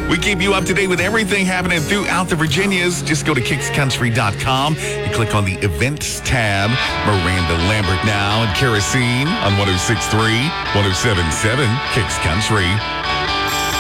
We keep you up to date with everything happening throughout the Virginias. Just go to kickscountry.com and click on the events tab. Miranda Lambert now and Kerosene on 106.3, 107.7 Kicks Country.